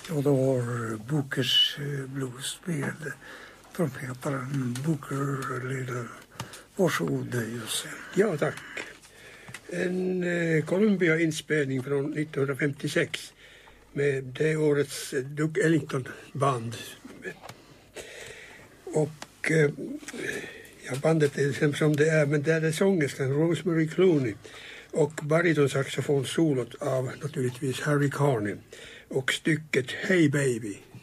Och då var Bookers Blues med trumpetaren Booker Little. Varsågod Jussi. Ja, tack. En Columbia-inspelning från 1956 med det årets Duke Ellington-band. Och bandet är som det är, men där är sångerskan Rosemary Clooney och baritonsaxofonsolot av naturligtvis Harry Carney och stycket Hey Baby.